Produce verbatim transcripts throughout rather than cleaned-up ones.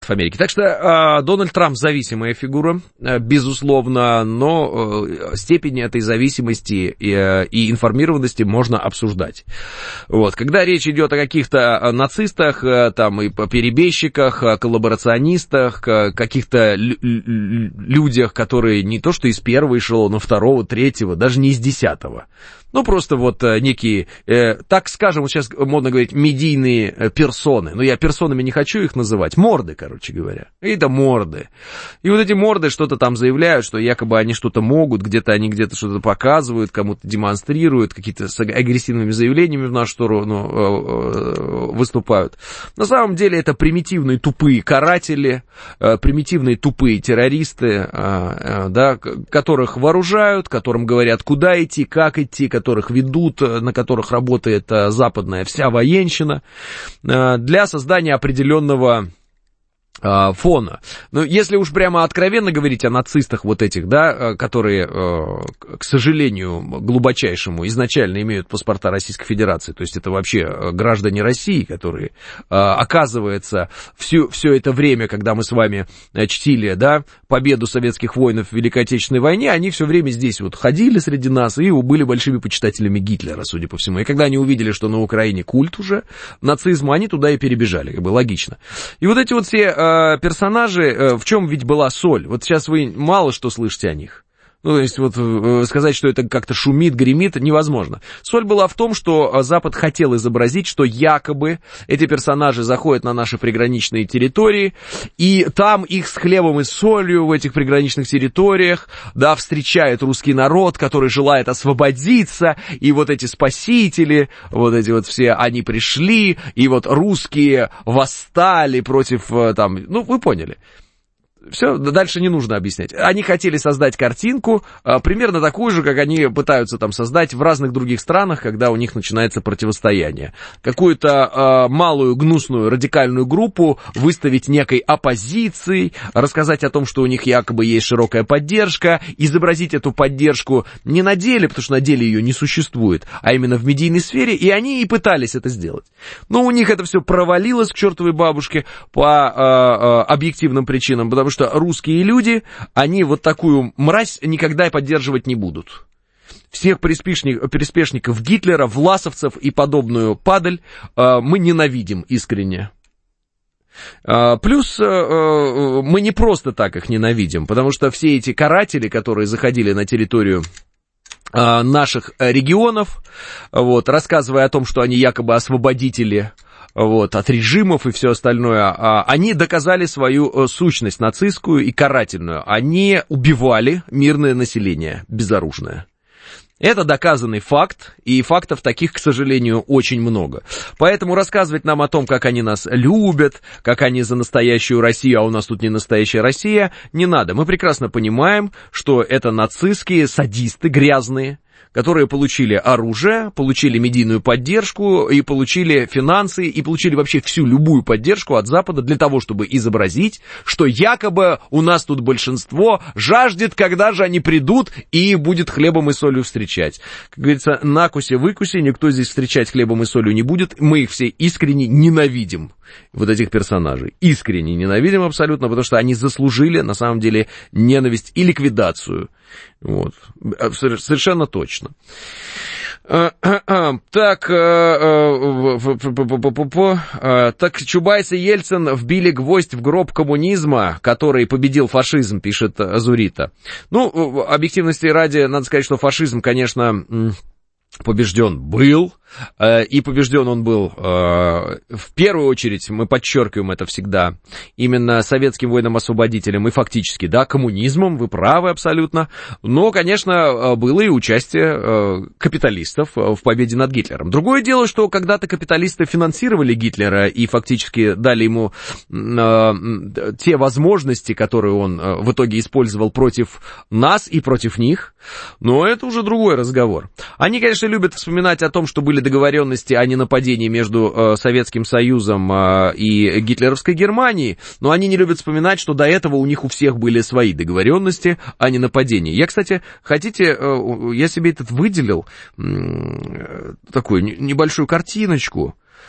Америки. Так что э, Дональд Трамп зависимая фигура, э, безусловно, но э, степень этой зависимости э, и информированности можно обсуждать. Вот. Когда речь идет о каких-то нацистах, э, там, и перебежчиках, коллаборационистах, э, каких-то лю- людях, которые не то что из первого эшелона, второго, третьего, даже не из десятого. Ну, просто вот э, некие, э, так скажем, вот сейчас модно говорить, медийные э, персоны. Но я персонами не хочу их называть. Морды, короче говоря. Это морды. И вот эти морды что-то там заявляют, что якобы они что-то могут, где-то они где-то что-то показывают, кому-то демонстрируют, какие-то с агрессивными заявлениями в нашу сторону э, э, выступают. На самом деле это примитивные тупые каратели, э, примитивные тупые террористы, э, э, да, которых вооружают, которым говорят, куда идти, как идти, которых ведут, на которых работает западная вся военщина, для создания определенного фона. Но если уж прямо откровенно говорить о нацистах вот этих, да, которые, к сожалению, глубочайшему изначально имеют паспорта Российской Федерации, то есть это вообще граждане России, которые, оказывается, все, все это время, когда мы с вами чтили, да, победу советских воинов в Великой Отечественной войне, они все время здесь вот ходили среди нас и были большими почитателями Гитлера, судя по всему. И когда они увидели, что на Украине культ уже нацизма, они туда и перебежали, как бы логично. И вот эти вот все персонажи, в чем ведь была соль? Вот сейчас вы мало что слышите о них. Ну, то есть, вот сказать, что это как-то шумит, гремит, невозможно. Соль была в том, что Запад хотел изобразить, что якобы эти персонажи заходят на наши приграничные территории, и там их с хлебом и солью в этих приграничных территориях, да, встречает русский народ, который желает освободиться, и вот эти спасители, вот эти вот все, они пришли, и вот русские восстали против, там, ну, вы поняли. Все, дальше не нужно объяснять. Они хотели создать картинку, а, примерно такую же, как они пытаются там создать в разных других странах, когда у них начинается противостояние. Какую-то а, малую, гнусную, радикальную группу выставить некой оппозицией, рассказать о том, что у них якобы есть широкая поддержка, изобразить эту поддержку не на деле, потому что на деле ее не существует, а именно в медийной сфере, и они и пытались это сделать. Но у них это все провалилось к чертовой бабушке по а, а, объективным причинам, потому что русские люди, они вот такую мразь никогда поддерживать не будут. Всех приспешников, приспешников Гитлера, власовцев и подобную падаль э, мы ненавидим искренне. Э, плюс э, э, мы не просто так их ненавидим, потому что все эти каратели, которые заходили на территорию э, наших регионов, вот, рассказывая о том, что они якобы освободители, вот, от режимов и все остальное, они доказали свою сущность нацистскую и карательную. Они убивали мирное население, безоружное. Это доказанный факт, и фактов таких, к сожалению, очень много. Поэтому рассказывать нам о том, как они нас любят, как они за настоящую Россию, а у нас тут не настоящая Россия, не надо. Мы прекрасно понимаем, что это нацистские садисты грязные, которые получили оружие, получили медийную поддержку и получили финансы, и получили вообще всю любую поддержку от Запада для того, чтобы изобразить, что якобы у нас тут большинство жаждет, когда же они придут и будет хлебом и солью встречать. Как говорится, накусе-выкусе, никто здесь встречать хлебом и солью не будет, мы их все искренне ненавидим, вот этих персонажей. Искренне ненавидим абсолютно, потому что они заслужили, на самом деле, ненависть и ликвидацию. Вот. Совершенно точно. Так, так, Чубайс и Ельцин вбили гвоздь в гроб коммунизма, который победил фашизм, пишет Азурита. Ну, объективности ради, надо сказать, что фашизм, конечно, побежден был, и побежден он был, в первую очередь, мы подчеркиваем это всегда, именно советским воином-освободителем и фактически, да, коммунизмом, вы правы абсолютно, но, конечно, было и участие капиталистов в победе над Гитлером. Другое дело, что когда-то капиталисты финансировали Гитлера и фактически дали ему те возможности, которые он в итоге использовал против нас и против них, но это уже другой разговор. Они, конечно, любят вспоминать о том, что были договоренности о ненападении между э, Советским Союзом э, и гитлеровской Германией, но они не любят вспоминать, что до этого у них у всех были свои договоренности о ненападении. Я, кстати, хотите, э, я себе этот выделил, э, такую небольшую картиночку.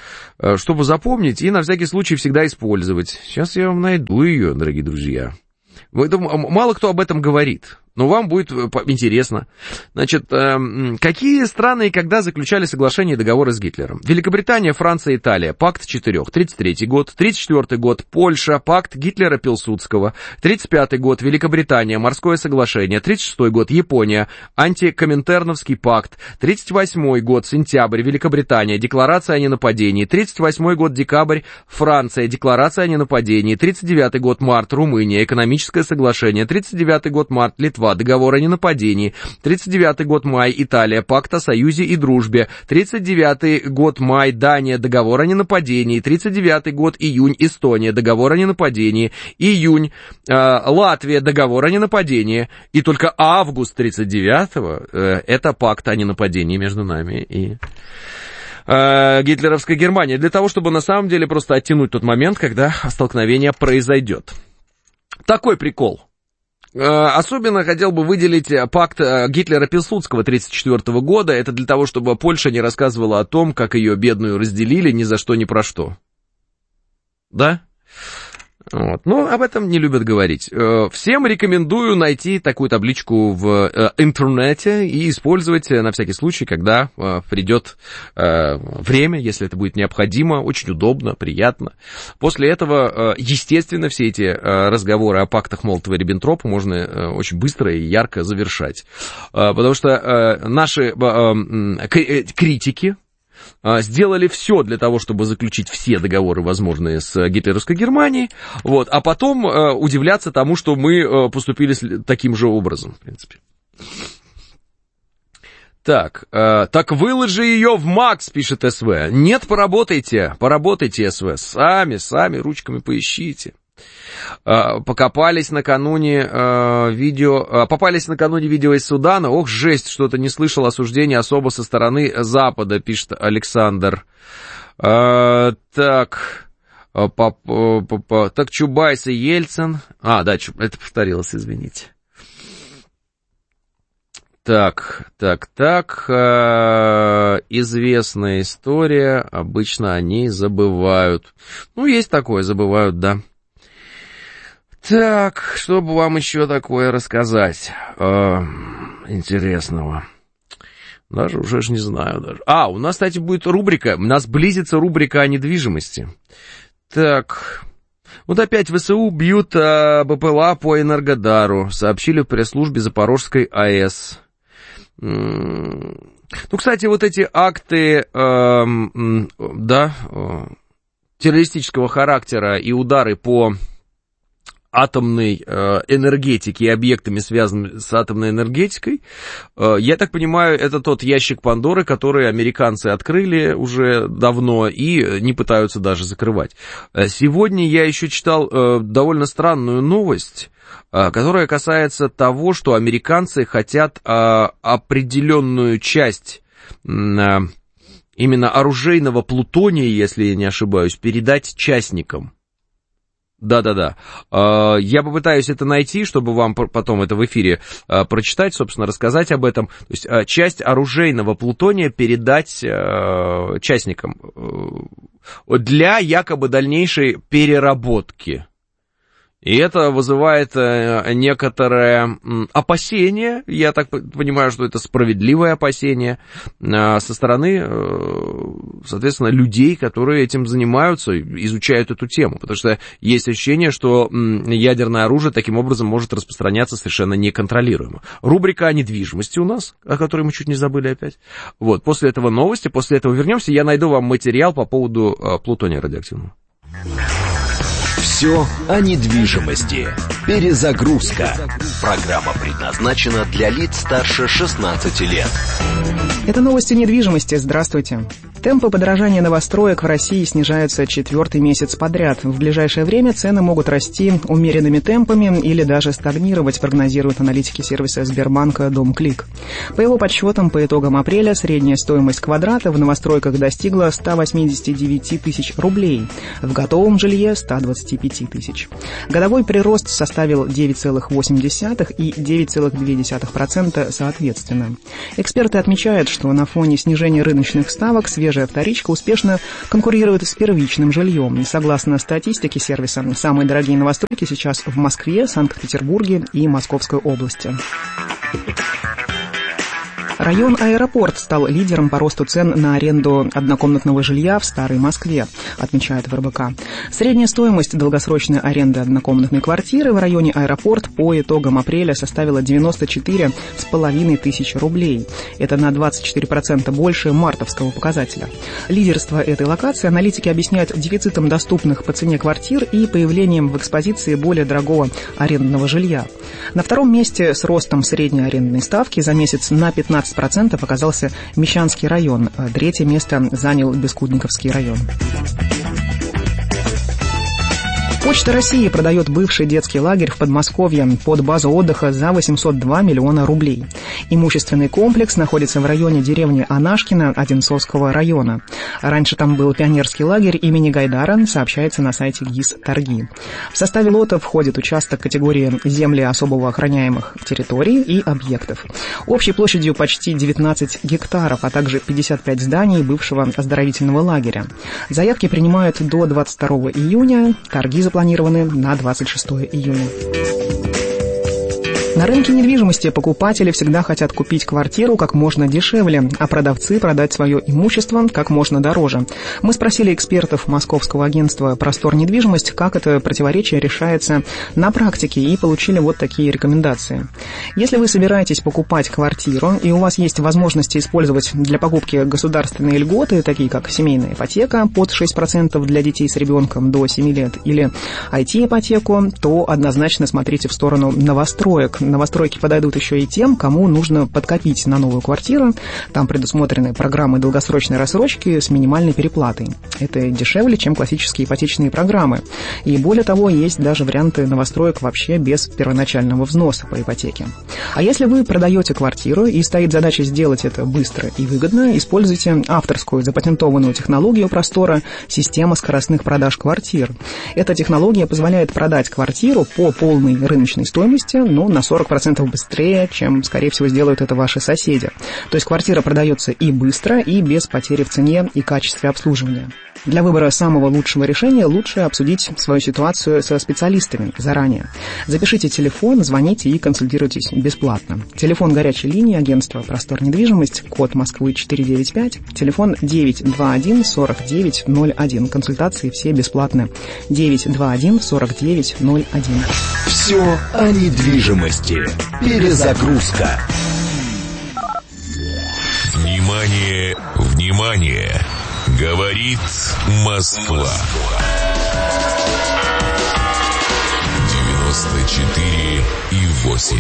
чтобы запомнить и на всякий случай всегда использовать. Сейчас я вам найду ее, дорогие друзья. Мало кто об этом говорит, но вам будет интересно. Значит, какие страны и когда заключали соглашения и договоры с Гитлером? Великобритания, Франция, Италия. Пакт четырех. тридцать третий год. тридцать четвёртый год. Польша. Пакт Гитлера-Пилсудского. тридцать пятый год. Великобритания. Морское соглашение. тридцать шестой год. Япония. Антикоминтерновский пакт. тридцать восьмой год. Сентябрь. Великобритания. Декларация о ненападении. тридцать восьмой год. Декабрь. Франция. Декларация о ненападении. тридцать девятый год. Март. Румыния. Экономическое соглашение. тридцать девятый год. Март. Литва. Договор о ненападении. тридцать девятый год. Май. Италия. Пакт о союзе и дружбе. тридцать девятый год. Май. Дания. Договор о ненападении. тридцать девятый год. Июнь. Эстония. Договор о ненападении. Июнь. Э, Латвия. Договор о ненападении. И только август тридцать девятого э, это пакт о ненападении между нами и э, гитлеровской Германией. Для того, чтобы на самом деле просто оттянуть тот момент, когда столкновение произойдет. Такой прикол. Особенно хотел бы выделить пакт Гитлера-Пилсудского тридцать четвёртого года. Это для того, чтобы Польша не рассказывала о том, как ее бедную разделили ни за что, ни про что. Да? Вот. Но об этом не любят говорить. Всем рекомендую найти такую табличку в интернете и использовать на всякий случай, когда придет время, если это будет необходимо, очень удобно, приятно. После этого, естественно, все эти разговоры о пактах Молотова-Риббентропа можно очень быстро и ярко завершать. Потому что наши критики сделали все для того, чтобы заключить все договоры, возможные с гитлеровской Германией, вот, а потом э, удивляться тому, что мы э, поступили таким же образом, в принципе. Так, э, так выложи ее в Макс, пишет СВ. Нет, поработайте, поработайте, СВ, сами, сами ручками поищите. Покопались накануне э, видео, попались накануне видео из Судана. Ох, жесть, что-то не слышал осуждения особо со стороны Запада, пишет Александр. Э, так, по, по, по, так Чубайс и Ельцин. А, да, это повторилось, извините. Так, так, так, э, известная история, обычно о ней забывают. Ну, есть такое, забывают, да. Так, что бы вам еще такое рассказать э, интересного? Даже уже ж не знаю даже. А, у нас, кстати, будет рубрика, у нас близится рубрика о недвижимости. Так, вот опять ВСУ бьют э, БПЛА по Энергодару, сообщили в пресс-службе Запорожской АЭС. Ну, кстати, вот эти акты, э, да, э, террористического характера и удары по атомной э, энергетики и объектами, связанными с атомной энергетикой. Э, я так понимаю, это тот ящик Пандоры, который американцы открыли уже давно и не пытаются даже закрывать. Сегодня я еще читал э, довольно странную новость, э, которая касается того, что американцы хотят э, определенную часть э, именно оружейного плутония, если я не ошибаюсь, передать частникам. Да-да-да. Я попытаюсь это найти, чтобы вам потом это в эфире прочитать, собственно, рассказать об этом. То есть часть оружейного плутония передать частникам для якобы дальнейшей переработки. И это вызывает некоторое опасение, я так понимаю, что это справедливое опасение со стороны, соответственно, людей, которые этим занимаются, изучают эту тему. Потому что есть ощущение, что ядерное оружие таким образом может распространяться совершенно неконтролируемо. Рубрика о недвижимости у нас, о которой мы чуть не забыли опять. Вот, после этого новости, после этого вернемся, я найду вам материал по поводу плутония радиоактивного. Все о недвижимости. Перезагрузка. Программа предназначена для лиц старше шестнадцати лет. Это новости недвижимости. Здравствуйте. Темпы подорожания новостроек в России снижаются четвертый месяц подряд. В ближайшее время цены могут расти умеренными темпами или даже стагнировать, прогнозируют аналитики сервиса Сбербанка «Домклик». По его подсчетам, по итогам апреля средняя стоимость квадрата в новостройках достигла ста восьмидесяти девяти тысяч рублей, в готовом жилье – ста двадцати пяти тысяч. Годовой прирост составил девять целых восемь десятых и девять целых две десятых процента соответственно. Эксперты отмечают, что на фоне снижения рыночных ставок свежие свежая вторичка успешно конкурирует с первичным жильем. Согласно статистике сервиса, самые дорогие новостройки сейчас в Москве, Санкт-Петербурге и Московской области. Район Аэропорт стал лидером по росту цен на аренду однокомнатного жилья в Старой Москве, отмечает в эр бэ ка. Средняя стоимость долгосрочной аренды однокомнатной квартиры в районе Аэропорт по итогам апреля составила девяносто четыре с половиной тысячи рублей. Это на двадцать четыре процента больше мартовского показателя. Лидерство этой локации аналитики объясняют дефицитом доступных по цене квартир и появлением в экспозиции более дорогого арендного жилья. На втором месте с ростом средней арендной ставки за месяц на пятнадцать процентов оказался Мещанский район. Третье место занял Бескудниковский район. Почта России продает бывший детский лагерь в Подмосковье под базу отдыха за восемьсот два миллиона рублей. Имущественный комплекс находится в районе деревни Анашкино Одинцовского района. Раньше там был пионерский лагерь имени Гайдара, сообщается на сайте ГИС «Торги». В составе лота входит участок категории земли особо охраняемых территорий и объектов. Общей площадью почти девятнадцать гектаров, а также пятьдесят пять зданий бывшего оздоровительного лагеря. Заявки принимают до двадцать второго июня, торги запланированы на двадцать шестого июня. На рынке недвижимости покупатели всегда хотят купить квартиру как можно дешевле, а продавцы продать свое имущество как можно дороже. Мы спросили экспертов московского агентства «Простор недвижимость», как это противоречие решается на практике, и получили вот такие рекомендации. Если вы собираетесь покупать квартиру, и у вас есть возможность использовать для покупки государственные льготы, такие как семейная ипотека под шесть процентов для детей с ребенком до семи лет или ай ти-ипотеку, то однозначно смотрите в сторону новостроек. Новостройки подойдут еще и тем, кому нужно подкопить на новую квартиру. Там предусмотрены программы долгосрочной рассрочки с минимальной переплатой. Это дешевле, чем классические ипотечные программы. И более того, есть даже варианты новостроек вообще без первоначального взноса по ипотеке. А если вы продаете квартиру и стоит задача сделать это быстро и выгодно, используйте авторскую запатентованную технологию Простора «Система скоростных продаж квартир». Эта технология позволяет продать квартиру по полной рыночной стоимости, но на сорок процентов быстрее, чем, скорее всего, сделают это ваши соседи. То есть квартира продается и быстро, и без потери в цене и качестве обслуживания. Для выбора самого лучшего решения лучше обсудить свою ситуацию со специалистами заранее. Запишите телефон, звоните и консультируйтесь бесплатно. Телефон горячей линии агентства «Простор недвижимость», код Москвы четыреста девяносто пять, телефон девять два один сорок девять ноль один. Консультации все бесплатны. девять два один сорок девять ноль один. Все о недвижимости. Перезагрузка. Внимание, внимание! Говорит Москва. девяносто четыре и восемь.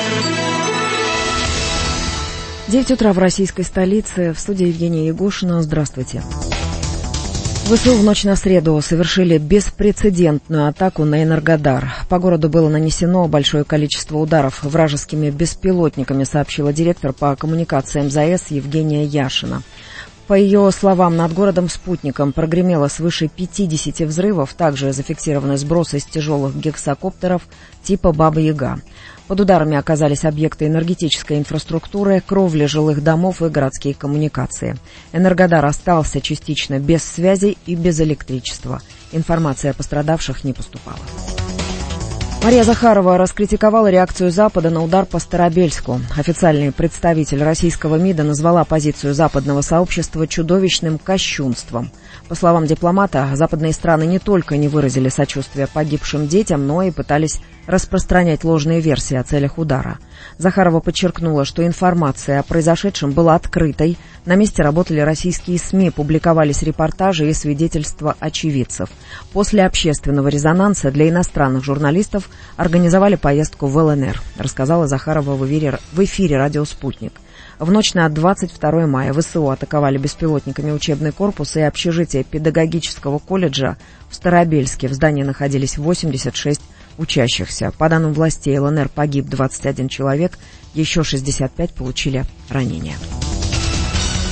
девять утра в российской столице. В студии Евгения Егошина. Здравствуйте. ВСУ в ночь на среду совершили беспрецедентную атаку на Энергодар. По городу было нанесено большое количество ударов вражескими беспилотниками, сообщила директор по коммуникациям ЗАЭС Евгения Яшина. По ее словам, над городом-спутником прогремело свыше пятидесяти взрывов, также зафиксированы сбросы из тяжелых гексакоптеров типа «Баба-Яга». Под ударами оказались объекты энергетической инфраструктуры, кровли жилых домов и городские коммуникации. Энергодар остался частично без связи и без электричества. Информация о пострадавших не поступала. Мария Захарова раскритиковала реакцию Запада на удар по Старобельску. Официальный представитель российского МИДа назвала позицию западного сообщества чудовищным кощунством. По словам дипломата, западные страны не только не выразили сочувствия погибшим детям, но и пытались распространять ложные версии о целях удара. Захарова подчеркнула, что информация о произошедшем была открытой. На месте работали российские СМИ, публиковались репортажи и свидетельства очевидцев. После общественного резонанса для иностранных журналистов организовали поездку в эл эн эр, рассказала Захарова в эфире, в эфире «Радио Спутник». В ночь на двадцать второе мая ВСУ атаковали беспилотниками учебный корпус и общежитие педагогического колледжа в Старобельске. В здании находились восемьдесят шесть учащихся. По данным властей, эл эн эр погиб двадцать один человек, еще шестьдесят пять получили ранения.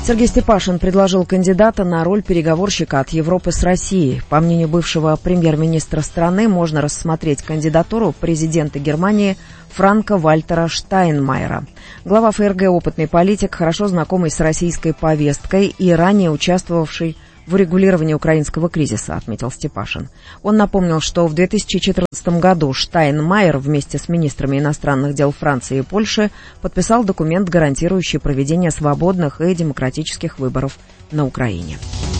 Сергей Степашин предложил кандидата на роль переговорщика от Европы с Россией. По мнению бывшего премьер-министра страны, можно рассмотреть кандидатуру президента Германии Франка-Вальтера Штайнмайера. Глава ФРГ, опытный политик, хорошо знакомый с российской повесткой и ранее участвовавший в урегулировании украинского кризиса, отметил Степашин. Он напомнил, что в две тысячи четырнадцатом году Штайнмайер вместе с министрами иностранных дел Франции и Польши подписал документ, гарантирующий проведение свободных и демократических выборов на Украине.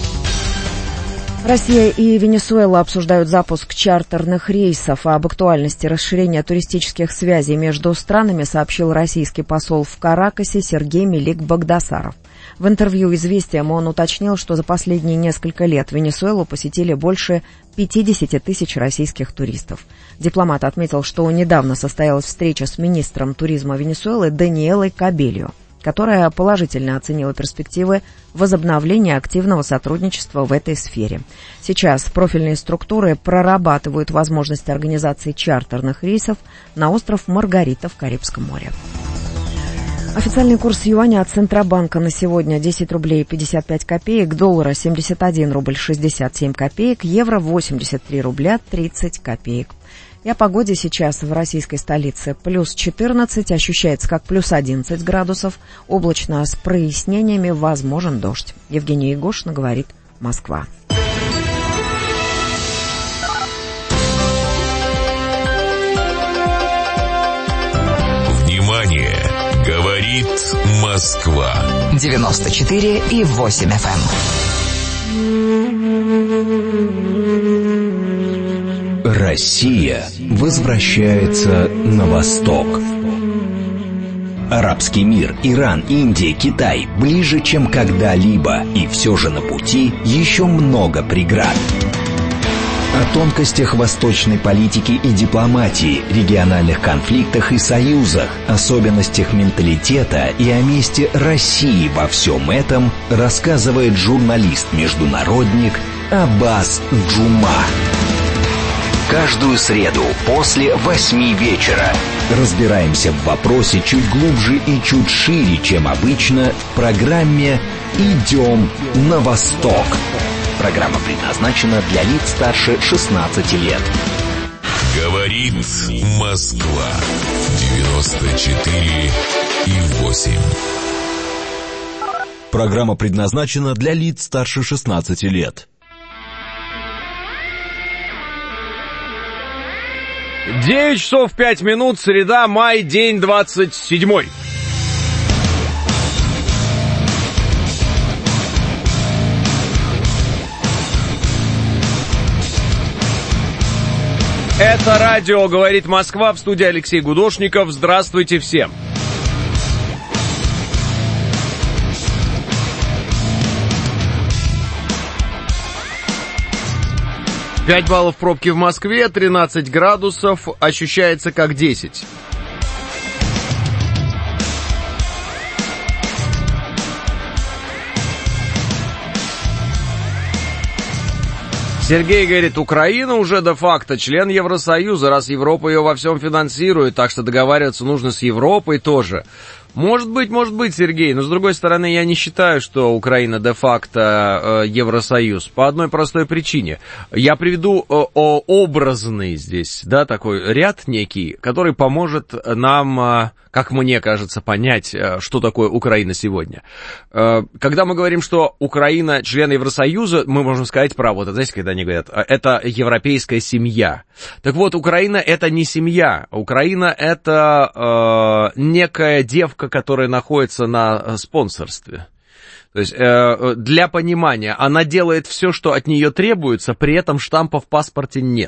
Россия и Венесуэла обсуждают запуск чартерных рейсов. Об актуальности расширения туристических связей между странами сообщил российский посол в Каракасе Сергей Мелик-Багдасаров. В интервью «Известиям» он уточнил, что за последние несколько лет Венесуэлу посетили больше пятьдесят тысяч российских туристов. Дипломат отметил, что недавно состоялась встреча с министром туризма Венесуэлы Даниэлой Кабельо, которая положительно оценила перспективы возобновления активного сотрудничества в этой сфере. Сейчас профильные структуры прорабатывают возможность организации чартерных рейсов на остров Маргарита в Карибском море. Официальный курс юаня от Центробанка на сегодня десять рублей пятьдесят пять копеек, доллара семьдесят один рубль шестьдесят семь копеек, евро восемьдесят три рубля тридцать копеек. И о погоде сейчас в российской столице. Плюс четырнадцать, ощущается как плюс одиннадцать градусов. Облачно с прояснениями, возможен дождь. Евгения Егошина говорит «Москва». Внимание! Говорит Москва. девяносто четыре и восемь эф эм. Россия возвращается на восток. Арабский мир, Иран, Индия, Китай ближе, чем когда-либо. И все же на пути еще много преград. О тонкостях восточной политики и дипломатии, региональных конфликтах и союзах, особенностях менталитета и о месте России во всем этом рассказывает журналист-международник Аббас Джума. Каждую среду после восьми вечера разбираемся в вопросе чуть глубже и чуть шире, чем обычно, в программе «Идем на восток». Программа предназначена для лиц старше шестнадцати лет. Говорит Москва. девяносто четыре и восемь. Программа предназначена для лиц старше шестнадцати лет. девять часов пять минут, среда, май, день двадцать седьмой. Это радио «Говорит Москва», в студии Алексей Гудошников. Здравствуйте всем. пять баллов пробки в Москве, тринадцать градусов, ощущается как десять. Сергей говорит, Украина уже де-факто член Евросоюза, раз Европа ее во всем финансирует, так что договариваться нужно с Европой тоже. Может быть, может быть, Сергей, но с другой стороны, я не считаю, что Украина де-факто э, Евросоюз, по одной простой причине. Я приведу э, образный здесь, да, такой ряд некий, который поможет нам, э, как мне кажется, понять, э, что такое Украина сегодня. Э, когда мы говорим, что Украина член Евросоюза, мы можем сказать про, вот, знаете, когда они говорят, это европейская семья. Так вот, Украина это не семья, Украина это э, некая девка, которая находится на спонсорстве. То есть, э, для понимания, она делает все, что от нее требуется, при этом штампа в паспорте нет.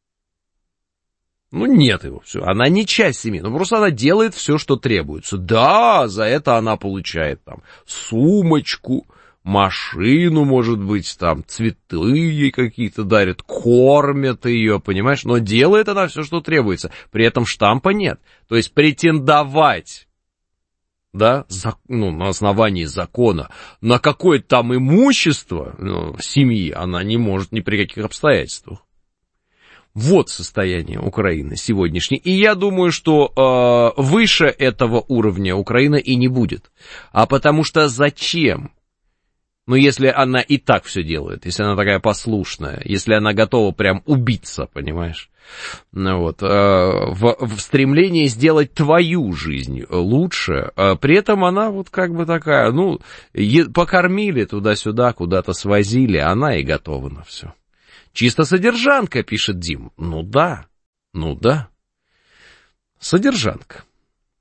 Ну, нет его, все. Она не часть семьи, но просто она делает все, что требуется. Да, за это она получает там сумочку, машину, может быть, там цветы ей какие-то дарят, кормят ее, понимаешь? Но делает она все, что требуется. При этом штампа нет. То есть претендовать, да, за, ну, на основании закона на какое-то там имущество, ну, семьи она не может ни при каких обстоятельствах. Вот состояние Украины сегодняшней. И я думаю, что э, выше этого уровня Украина и не будет. А потому что зачем Но если она и так все делает, если она такая послушная, если она готова прям убиться, понимаешь, ну вот, э, в, в стремлении сделать твою жизнь лучше, э, при этом она вот как бы такая, ну, е- покормили туда-сюда, куда-то свозили, она и готова на все. Чисто содержанка, пишет Дим. Ну да, ну да, содержанка.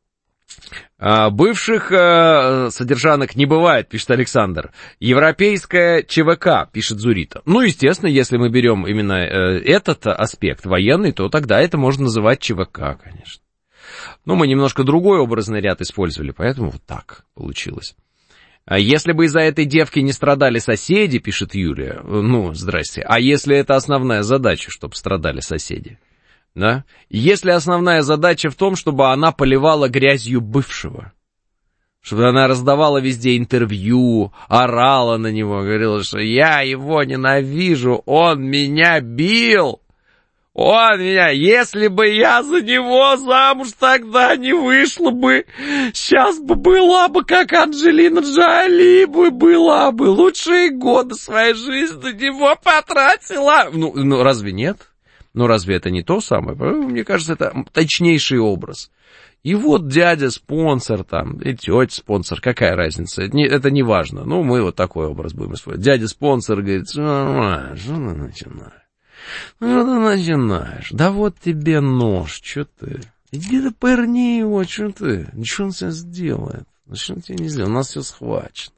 А, бывших а, содержанок не бывает, пишет Александр. Европейская ЧВК, пишет Зурита. Ну, естественно, если мы берем именно э, этот аспект военный, то тогда это можно называть ЧВК, конечно. Но мы немножко другой образный ряд использовали, поэтому вот так получилось. А если бы из-за этой девки не страдали соседи, пишет Юлия, ну, здрасте, а если это основная задача, чтобы страдали соседи? Да? Если основная задача в том, чтобы она поливала грязью бывшего, чтобы она раздавала везде интервью, орала на него, говорила, что я его ненавижу, он меня бил, он меня, если бы я за него замуж тогда не вышла бы, сейчас бы была бы как Анджелина Джоли бы была бы, лучшие годы своей жизни на него потратила. Ну, ну разве нет? Ну, разве это не то самое? Мне кажется, это точнейший образ. И вот дядя-спонсор там, и тетя-спонсор, какая разница? Это не, это не важно. Ну, мы вот такой образ будем использовать. Дядя-спонсор говорит, что ты начинаешь? Что ты начинаешь? Да вот тебе нож, что ты? Иди да пырни его, что ты? Ничего он себе сделает. Что он тебе не сделает? У нас все схвачено.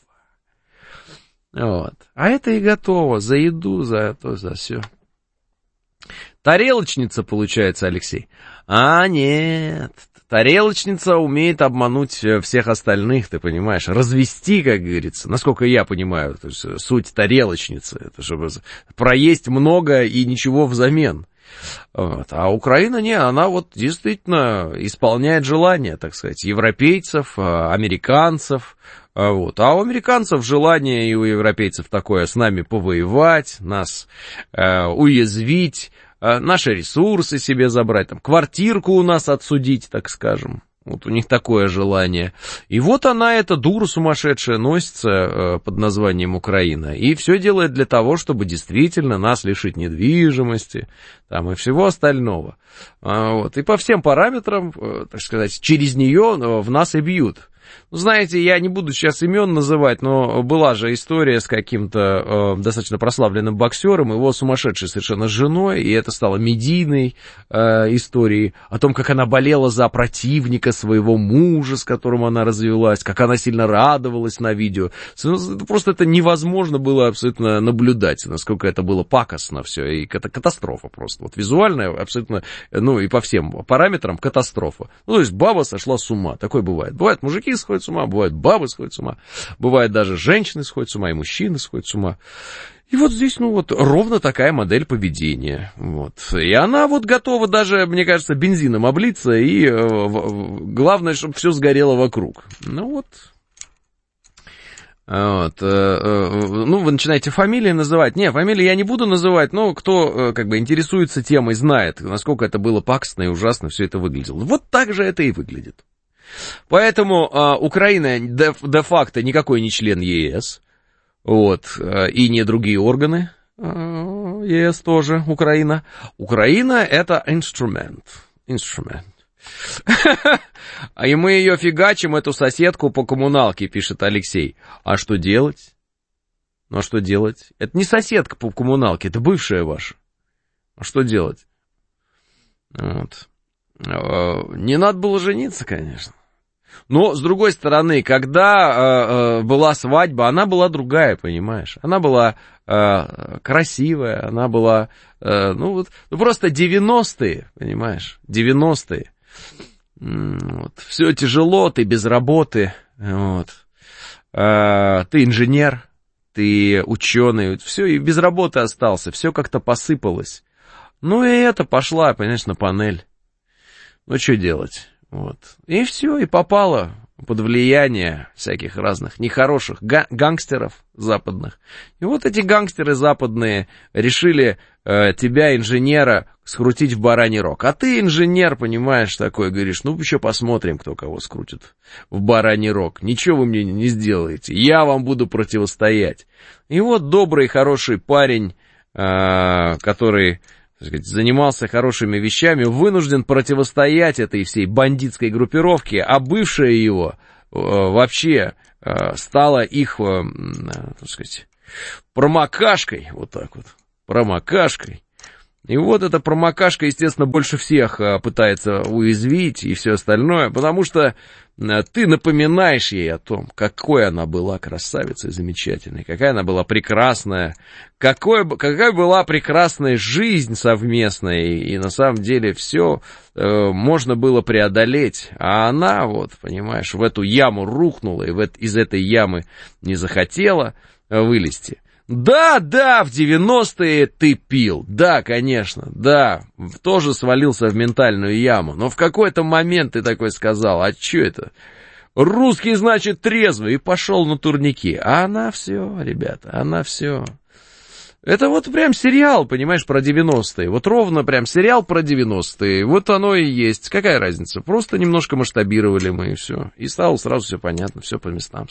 Давай. Вот. А это и готово. За еду, за то, за все. Тарелочница, получается, Алексей. А, нет. Тарелочница умеет обмануть всех остальных, ты понимаешь, развести, как говорится, насколько я понимаю, то есть суть тарелочницы, это чтобы проесть много и ничего взамен. Вот. А Украина, не, она вот действительно исполняет желания, так сказать, европейцев, американцев. Вот. А у американцев желание и у европейцев такое с нами повоевать, нас э, уязвить, э, наши ресурсы себе забрать, там, квартирку у нас отсудить, так скажем. Вот у них такое желание. И вот она, эта дура сумасшедшая, носится э, под названием Украина. И все делает для того, чтобы действительно нас лишить недвижимости там, и всего остального. А, вот. И по всем параметрам, э, так сказать, через нее э, в нас и бьют. Знаете, я не буду сейчас имен называть, но была же история с каким-то э, достаточно прославленным боксером, его сумасшедшей совершенно женой, и это стало медийной э, историей о том, как она болела за противника своего мужа, с которым она развелась, как она сильно радовалась на видео. Просто это невозможно было абсолютно наблюдать, насколько это было пакостно все, и это катастрофа просто. Вот визуальная абсолютно, ну и по всем параметрам катастрофа. Ну, то есть баба сошла с ума, такое бывает. Бывает, мужики сходят с ума, бывают бабы сходят с ума, бывает даже женщины сходят с ума, и мужчины сходят с ума. И вот здесь, ну вот, ровно такая модель поведения. Вот. И она вот готова даже, мне кажется, бензином облиться, и э, главное, чтобы все сгорело вокруг. Ну вот. Вот, э, э, ну, вы начинаете фамилии называть. Не, фамилии я не буду называть, но кто, э, как бы, интересуется темой, знает, насколько это было пакостно и ужасно все это выглядело. Вот так же это и выглядит. Поэтому э, Украина де, де-факто никакой не член ЕС, вот, э, и не другие органы э, ЕС тоже, Украина. Украина это инструмент, инструмент. И мы ее фигачим, эту соседку по коммуналке, пишет Алексей. А что делать? Ну а что делать? Это не соседка по коммуналке, это бывшая ваша. А что делать? Вот. Не надо было жениться, конечно. Но, с другой стороны, когда э, э, была свадьба, она была другая, понимаешь? Она была э, красивая, она была, э, ну вот, ну просто девяностые, понимаешь? девяностые. Вот. Все тяжело, ты без работы, вот. э, ты инженер, ты ученый, все, и без работы остался, все как-то посыпалось. Ну и это пошла, понимаешь, на панель. Ну, что делать? Вот. И все, и попало под влияние всяких разных нехороших га- гангстеров западных. И вот эти гангстеры западные решили э, тебя, инженера, скрутить в бараний рог. А ты, инженер, понимаешь, такой, говоришь, ну, еще посмотрим, кто кого скрутит в бараний рог. Ничего вы мне не сделаете, я вам буду противостоять. И вот добрый, хороший парень, э, который... так сказать, занимался хорошими вещами, вынужден противостоять этой всей бандитской группировке, а бывшая его э, вообще э, стала их, э, так сказать, промокашкой, вот так вот, промокашкой. И вот эта промокашка, естественно, больше всех э, пытается уязвить и все остальное, потому что э, ты напоминаешь ей о том, какой она была красавицей замечательной, какая она была прекрасная, какой, какая была прекрасная жизнь совместная, и, и на самом деле все э, можно было преодолеть, а она, вот, понимаешь, в эту яму рухнула и в, из этой ямы не захотела вылезти. Да, да, в девяностые ты пил, да, конечно, да, тоже свалился в ментальную яму, но в какой-то момент ты такой сказал, а что это? Русский, значит, трезвый, и пошел на турники, а она все, ребята, она все. Это вот прям сериал, понимаешь, про девяностые, вот ровно прям сериал про девяностые, вот оно и есть, какая разница, просто немножко масштабировали мы и все, и стало сразу все понятно, все по местам.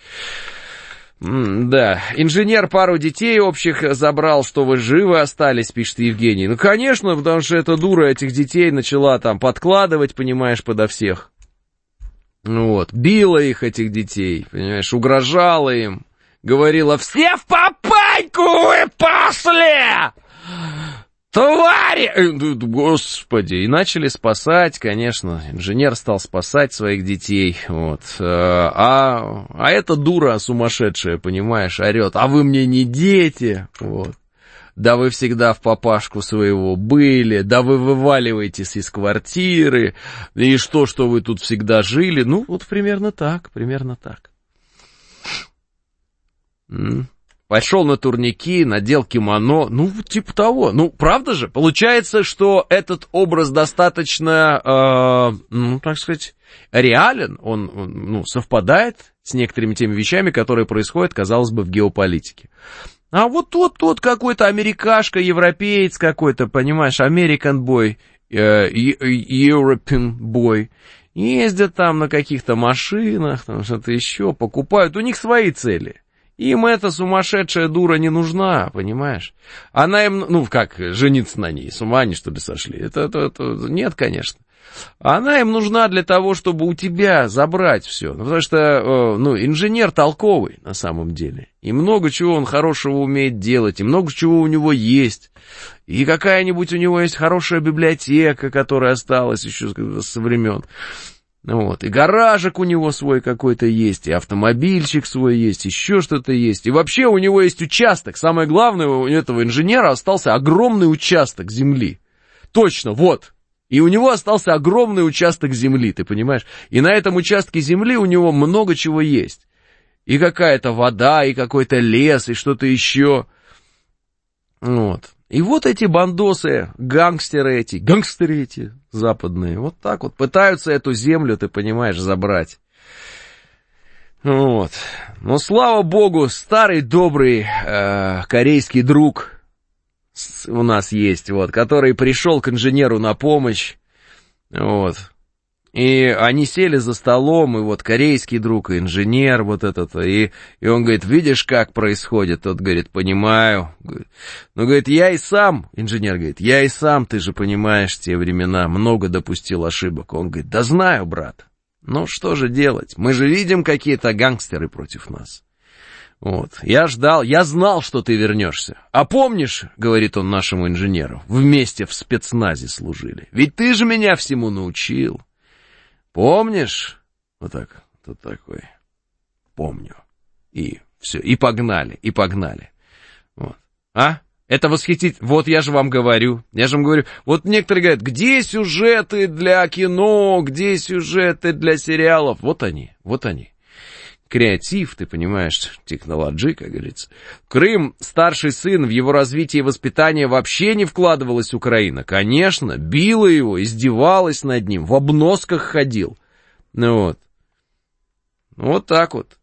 Да, инженер пару детей общих забрал, что вы живы остались, пишет Евгений. Ну, конечно, потому что эта дура этих детей начала там подкладывать, понимаешь, подо всех. Вот, била их, этих детей, понимаешь, угрожала им, говорила, все в папаньку вы пошли! Твари! Господи! И начали спасать, конечно, инженер стал спасать своих детей, вот. А, а эта дура сумасшедшая, понимаешь, орет, а вы мне не дети, вот. Да вы всегда в папашку своего были, да вы вываливаетесь из квартиры, и что, что вы тут всегда жили, ну, вот примерно так, примерно так. М? Пошел на турники, надел кимоно, ну, типа того. Ну, правда же? Получается, что этот образ достаточно, э, ну, так сказать, реален, он, он, ну, совпадает с некоторыми теми вещами, которые происходят, казалось бы, в геополитике. А вот тот, тот какой-то америкашка, европеец какой-то, понимаешь, American boy, э, European boy, ездят там на каких-то машинах, там что-то еще, покупают, у них свои цели. Им эта сумасшедшая дура не нужна, понимаешь? Она им, ну, как, жениться на ней, с ума они, что ли, сошли? Это, это, это, нет, конечно. Она им нужна для того, чтобы у тебя забрать все. Ну, потому что, ну, инженер толковый, на самом деле. И много чего он хорошего умеет делать, и много чего у него есть. И какая-нибудь у него есть хорошая библиотека, которая осталась еще со времен. Вот, и гаражик у него свой какой-то есть, и автомобильчик свой есть, еще что-то есть. И вообще у него есть участок. Самое главное, у этого инженера остался огромный участок земли. Точно, вот. И у него остался огромный участок земли, ты понимаешь? И на этом участке земли у него много чего есть. И какая-то вода, и какой-то лес, и что-то еще. Вот. И вот эти бандосы, гангстеры эти, гангстеры эти западные, вот так вот пытаются эту землю, ты понимаешь, забрать. Вот. Но, слава богу, старый добрый э, корейский друг у нас есть, вот, который пришел к инженеру на помощь, вот. И они сели за столом, и вот корейский друг, и инженер вот этот, и, и он говорит, видишь, как происходит? Тот говорит, понимаю. Ну, говорит, я и сам, инженер говорит, я и сам, ты же понимаешь, в те времена много допустил ошибок. Он говорит, да знаю, брат, ну что же делать? Мы же видим какие-то гангстеры против нас. Вот, я ждал, я знал, что ты вернешься. А помнишь, говорит он нашему инженеру, вместе в спецназе служили. Ведь ты же меня всему научил. Помнишь? Вот так, вот такой. Помню. И все, и погнали, и погнали. Вот. А? Это восхитительно. Вот я же вам говорю, я же вам говорю. Вот некоторые говорят, где сюжеты для кино, где сюжеты для сериалов? Вот они, вот они. Креатив, ты понимаешь, технологи, как говорится. Крым, старший сын, в его развитие и воспитание вообще не вкладывалась Украина. Конечно, била его, издевалась над ним, в обносках ходил. Ну вот. Вот так вот.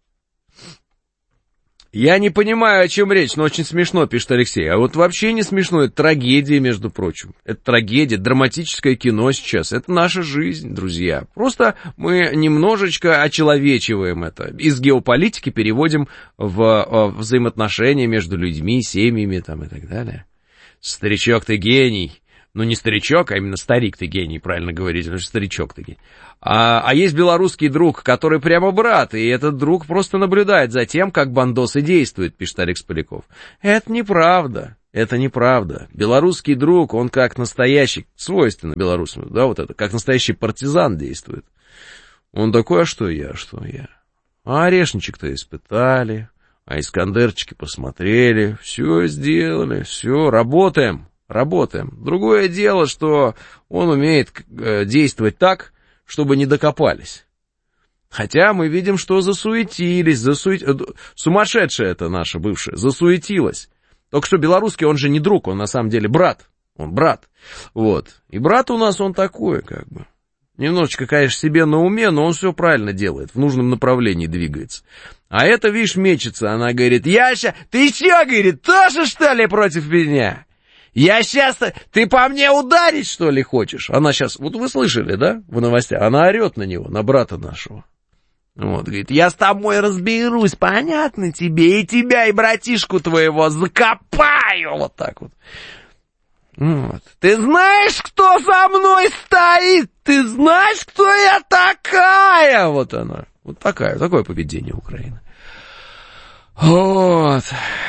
Я не понимаю, о чем речь, но очень смешно, пишет Алексей. А вот вообще не смешно, это трагедия, между прочим. Это трагедия, драматическое кино сейчас. Это наша жизнь, друзья. Просто мы немножечко очеловечиваем это. Из геополитики переводим в взаимоотношения между людьми, семьями там, и так далее. Старичок, ты гений. Ну, не старичок, а именно старик ты гений, правильно говорить, потому что старичок ты гений. А, а есть белорусский друг, который прямо брат, и этот друг просто наблюдает за тем, как бандосы действуют, пишет Алекс Поляков. Это неправда, это неправда. Белорусский друг, он как настоящий, свойственно белорусам, да, вот это, как настоящий партизан действует. Он такой, а что я, а что я? А орешничек-то испытали, а искандерчики посмотрели, все сделали, все, работаем. Работаем. Другое дело, что он умеет действовать так, чтобы не докопались. Хотя мы видим, что засуетились, засует... сумасшедшая это наша бывшая, засуетилась. Только что белорусский, он же не друг, он на самом деле брат. Он брат. Вот. И брат у нас он такой, как бы. Немножечко, конечно, себе на уме, но он все правильно делает, в нужном направлении двигается. А это, видишь, мечется, она говорит, Яша, ты че, говорит, тоже, что ли, против меня? Я сейчас... Ты по мне ударить, что ли, хочешь? Она сейчас... Вот вы слышали, да, в новостях? Она орет на него, на брата нашего. Вот, говорит, я с тобой разберусь, понятно тебе? И тебя, и братишку твоего закопаю! Вот так вот. Вот. Ты знаешь, кто за мной стоит? Ты знаешь, кто я такая? Вот она. Вот такая, такое поведение Украины. Вот...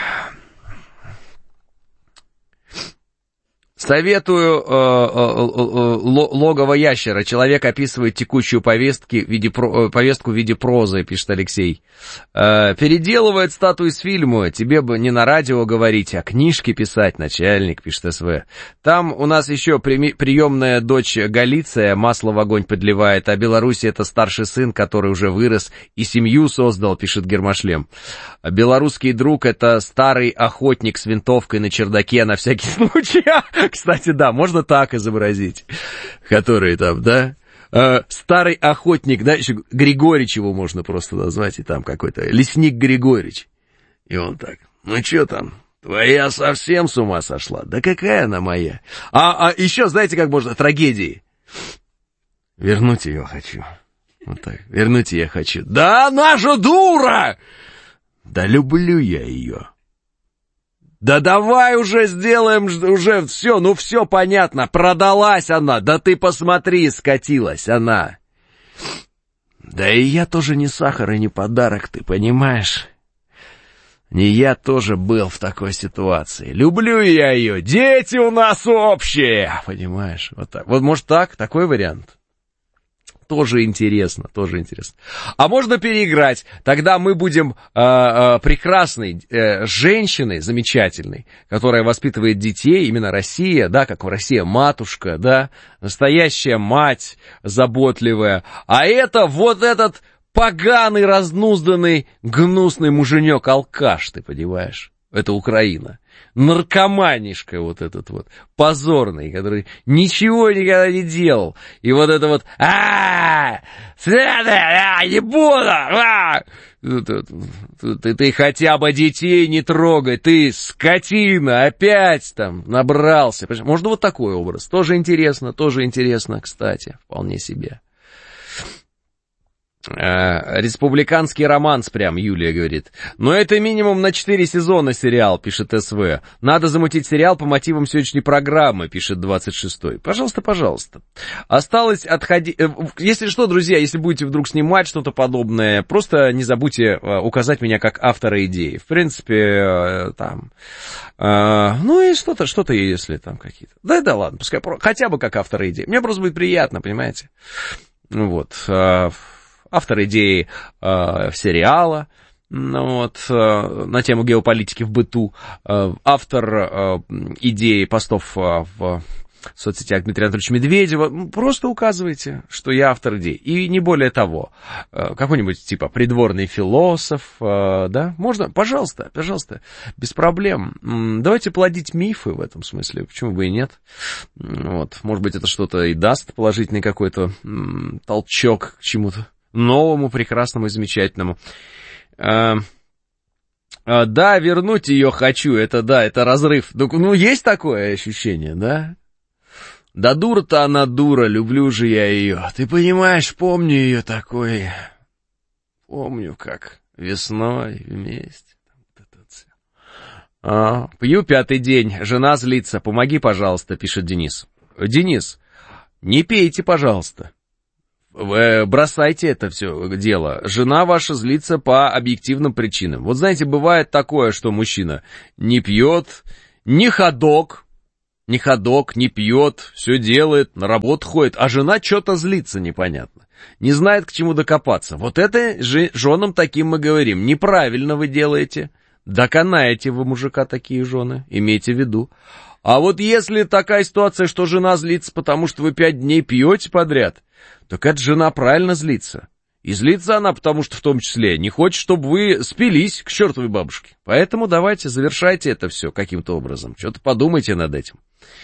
Советую э, э, э, логово ящера. Человек описывает текущую повестки в виде про, повестку в виде прозы, пишет Алексей. Э, переделывает статую из фильма. Тебе бы не на радио говорить, а книжки писать, начальник, пишет СВ. Там у нас еще при, приемная дочь Галиция масло в огонь подливает, а Беларусь это старший сын, который уже вырос и семью создал, пишет Гермошлем. А белорусский друг это старый охотник с винтовкой на чердаке на всякий случай. Кстати, да, можно так изобразить, который там, да, э, старый охотник, да, еще Григорич его можно просто назвать, и там какой-то лесник Григорич, и он так, ну что там, твоя совсем с ума сошла, да какая она моя, а, а еще, знаете, как можно, трагедии, вернуть ее хочу, вот так, вернуть ее хочу, да она же дура, да люблю я ее. Да давай уже сделаем, уже все, ну все понятно, продалась она, да ты посмотри, скатилась она. Да и я тоже не сахар и не подарок, ты понимаешь? Не я тоже был в такой ситуации. Люблю я ее, дети у нас общие, понимаешь? Вот так. Вот может так, такой вариант. Тоже интересно, тоже интересно. А можно переиграть, тогда мы будем э, э, прекрасной э, женщиной, замечательной, которая воспитывает детей, именно Россия, да, как в России матушка, да, настоящая мать заботливая, а это вот этот поганый, разнузданный, гнусный муженек-алкаш, ты понимаешь? Это Украина. Наркоманишка вот этот вот, позорный, который ничего никогда не делал. И вот это вот, а Света, не буду, ты, ты хотя бы детей не трогай, ты скотина, опять там набрался. Можно вот такой образ, тоже интересно, тоже интересно, кстати, вполне себе. Республиканский романс прям, Юлия говорит. Но это минимум на четыре сезона сериал, пишет СВ. Надо замутить сериал по мотивам сегодняшней программы, пишет двадцать шестой. Пожалуйста, пожалуйста. Осталось отходить... Если что, друзья, если будете вдруг снимать что-то подобное, просто не забудьте указать меня как автора идеи. В принципе, там... Ну и что-то, что-то, если там какие-то... Да, да, ладно, пускай хотя бы как автора идеи. Мне просто будет приятно, понимаете? Вот... Автор идеи э, сериала, ну, вот, э, на тему геополитики в быту, э, автор э, идеи постов э, в соцсетях Дмитрия Анатольевича Медведева. Просто указывайте, что я автор идей, и не более того. Э, какой-нибудь типа придворный философ, э, да, можно, пожалуйста, пожалуйста, без проблем. Давайте плодить мифы в этом смысле, почему бы и нет. Вот, может быть, это что-то и даст положительный какой-то м, толчок к чему-то новому, прекрасному и замечательному. А, а, да, вернуть ее хочу, это да, это разрыв. Ну, ну, есть такое ощущение, да? Да дура-то она дура, люблю же я ее. Ты понимаешь, помню ее такой, помню, как весной вместе. А, пью пятый день, жена злится, помоги, пожалуйста, пишет Денис. Денис, не пейте, пожалуйста. Бросайте это все дело. Жена ваша злится по объективным причинам. Вот знаете, бывает такое, что мужчина не пьет, не ходок, не ходок, не пьет, все делает, на работу ходит, а жена что-то злится непонятно. Не знает, к чему докопаться. Вот это же женам таким мы говорим. Неправильно вы делаете. Доконаете вы мужика такие жены, имейте в виду. А вот если такая ситуация, что жена злится, потому что вы пять дней пьете подряд, так эта жена правильно злится. И злится она, потому что в том числе не хочет, чтобы вы спились к чертовой бабушке. Поэтому давайте завершайте это все каким-то образом. Что-то подумайте над этим.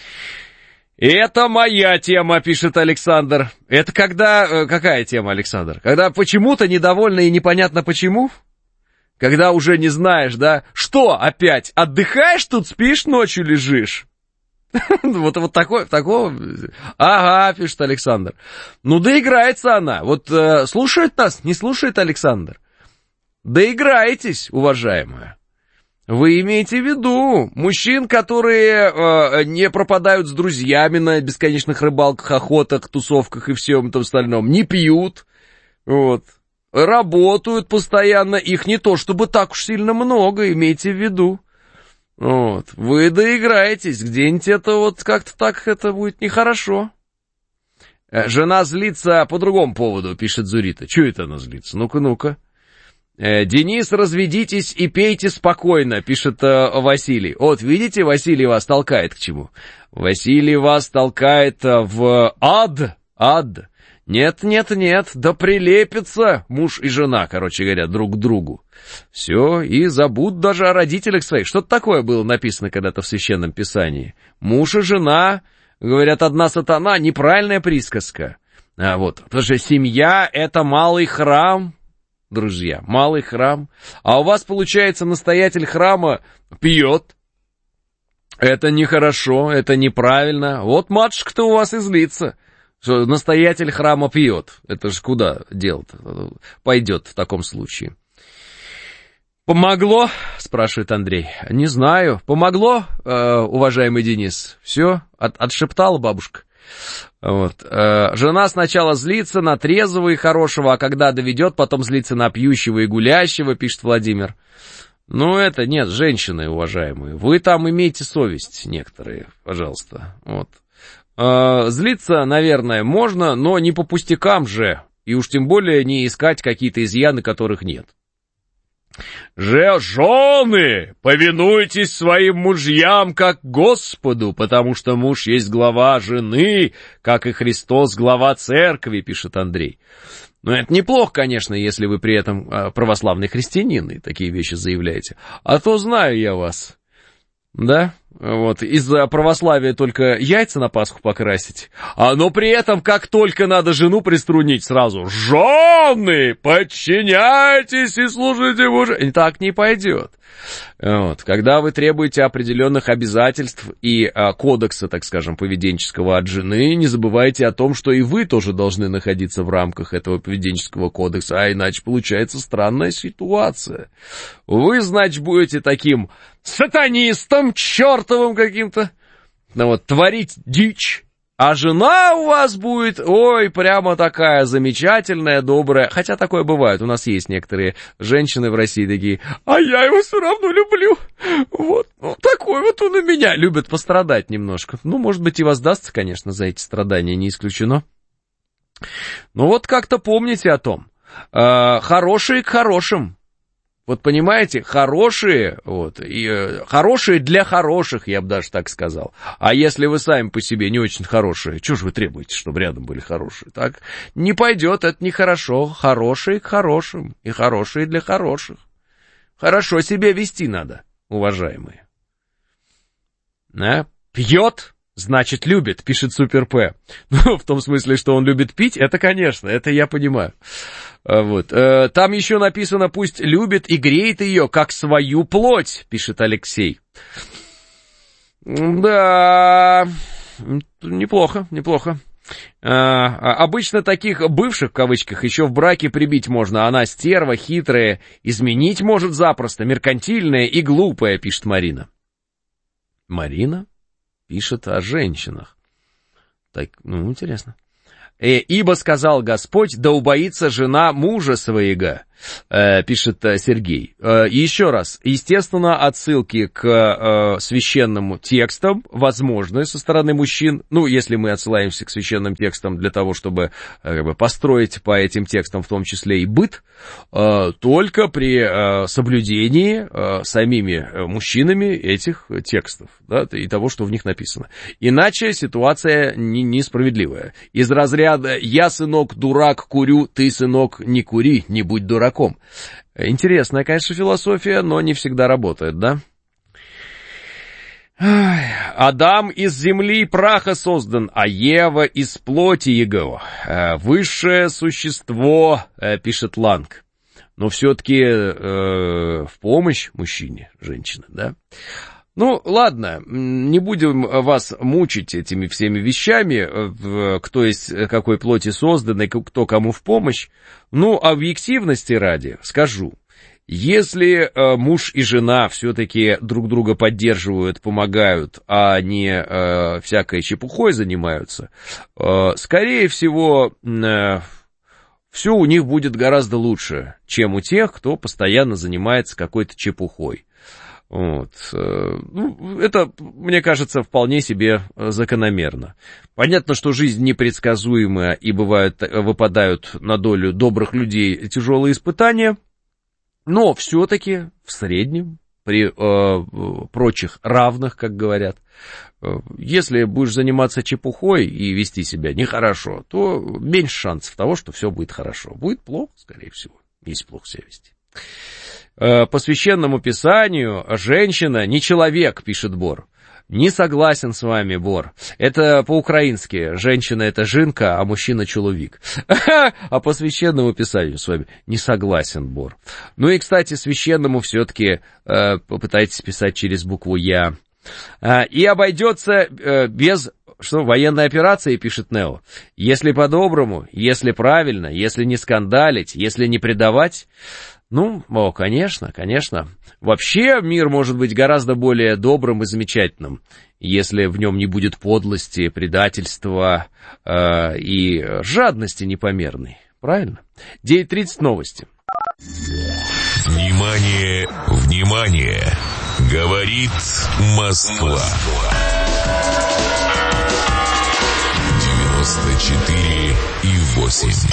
Это моя тема, пишет Александр. Это когда... Какая тема, Александр? Когда почему-то недовольна и непонятно почему? Когда уже не знаешь, да? Что опять? Отдыхаешь тут, спишь, ночью лежишь? Вот, вот такое, такого... Ага, пишет Александр. Ну, доиграется она. Вот э, слушает нас, не слушает Александр? Доиграетесь, уважаемая. Вы имеете в виду мужчин, которые э, не пропадают с друзьями на бесконечных рыбалках, охотах, тусовках и всем этом остальном, не пьют, вот, работают постоянно, их не то чтобы так уж сильно много, имейте в виду. Вот, вы доиграетесь, где-нибудь это вот как-то так это будет нехорошо. Жена злится по другому поводу, пишет Зурита. Чего это она злится? Ну-ка, ну-ка. Денис, разведитесь и пейте спокойно, пишет э, Василий. Вот, видите, Василий вас толкает к чему? Василий вас толкает в ад, ад. Нет, нет, нет, да прилепятся муж и жена, короче говоря, друг к другу. Все, и забудут даже о родителях своих. Что-то такое было написано когда-то в Священном Писании. Муж и жена, говорят, одна сатана, неправильная присказка. А вот, потому что семья — это малый храм, друзья, малый храм. А у вас, получается, настоятель храма пьет. Это нехорошо, это неправильно. Вот матушка-то у вас и злится, что настоятель храма пьет. Это же куда дело-то пойдет в таком случае? Помогло? Спрашивает Андрей. Не знаю. Помогло, э, уважаемый Денис? Все? От, отшептала бабушка. Вот. Э, жена сначала злится на трезвого и хорошего, а когда доведет, потом злится на пьющего и гулящего, пишет Владимир. Ну, это нет, женщины, уважаемые. Вы там имейте совесть некоторые, пожалуйста. Вот. Э, злиться, наверное, можно, но не по пустякам же. И уж тем более не искать какие-то изъяны, которых нет. Же, жены, повинуйтесь своим мужьям, как Господу, потому что муж есть глава жены, как и Христос глава церкви, пишет Андрей. Но это неплохо, конечно, если вы при этом православный христианин и такие вещи заявляете. А то знаю я вас, да? Вот, из-за православия только яйца на Пасху покрасить, а но при этом, как только надо жену приструнить, сразу «Жены, подчиняйтесь и служите мужу». Так не пойдет. Вот, когда вы требуете определенных обязательств и а, кодекса, так скажем, поведенческого от жены, не забывайте о том, что и вы тоже должны находиться в рамках этого поведенческого кодекса, а иначе получается странная ситуация. Вы, значит, будете таким сатанистом, чертовым каким-то, ну вот, творить дичь. А жена у вас будет, ой, прямо такая замечательная, добрая. Хотя такое бывает, у нас есть некоторые женщины в России такие, а я его все равно люблю. Вот, вот такой вот он у меня. Любят пострадать немножко. Ну, может быть, и воздастся, конечно, за эти страдания, не исключено. Ну вот как-то помните о том. Э, хорошие к хорошим. Вот понимаете, хорошие, вот, и, э, хорошие для хороших, я бы даже так сказал. А если вы сами по себе не очень хорошие, что же вы требуете, чтобы рядом были хорошие? Так не пойдет, это нехорошо. Хорошие к хорошим и хорошие для хороших. Хорошо себя вести надо, уважаемые. А? Пьет, Значит, любит, пишет Супер П. Ну, в том смысле, что он любит пить, это, конечно, это я понимаю. Вот. Там еще написано, пусть любит и греет ее, как свою плоть, пишет Алексей. Да, неплохо, неплохо. А, обычно таких бывших, в кавычках, еще в браке прибить можно. Она стерва, хитрая, изменить может запросто, меркантильная и глупая, пишет Марина. Марина пишет о женщинах. Так, ну, интересно. Э, «Ибо сказал Господь, да убоится жена мужа своего», э, пишет э, Сергей. Э, еще раз, естественно, отсылки к э, священным текстам возможны со стороны мужчин. Ну, если мы отсылаемся к священным текстам для того, чтобы э, как бы построить по этим текстам в том числе и быт, э, только при э, соблюдении э, самими мужчинами этих текстов, да, и того, что в них написано. Иначе ситуация не, несправедливая. Из разряда «я, сынок, дурак, курю, ты, сынок, не кури, не будь дураком». Интересная, конечно, философия, но не всегда работает, да? Адам из земли и праха создан, а Ева из плоти его. Высшее существо, пишет Ланг. Но все-таки э, в помощь мужчине женщина, да? Ну, ладно, не будем вас мучить этими всеми вещами, кто из какой плоти создан и кто кому в помощь. Ну, объективности ради скажу, если муж и жена все-таки друг друга поддерживают, помогают, а не всякой чепухой занимаются, скорее всего, все у них будет гораздо лучше, чем у тех, кто постоянно занимается какой-то чепухой. Вот. Ну, это, мне кажется, вполне себе закономерно. Понятно, что жизнь непредсказуемая, и бывают, выпадают на долю добрых людей тяжелые испытания, но все-таки в среднем, при э, прочих равных, как говорят, э, если будешь заниматься чепухой и вести себя нехорошо, то меньше шансов того, что все будет хорошо. Будет плохо, скорее всего, если плохо себя вести. По священному писанию женщина не человек, пишет Бор. Не согласен с вами, Бор. Это по-украински. Женщина — это жинка, а мужчина — чоловик. А по священному писанию с вами не согласен, Бор. Ну и, кстати, священному все-таки э, попытайтесь писать через букву «Я». А, и обойдется э, без... Что, военной операции, пишет Нео. Если по-доброму, если правильно, если не скандалить, если не предавать... Ну, о, конечно, конечно. Вообще мир может быть гораздо более добрым и замечательным, если в нем не будет подлости, предательства э, и жадности непомерной. Правильно? девять тридцать новости. Внимание, внимание! Говорит Москва. девяносто четыре и восемь.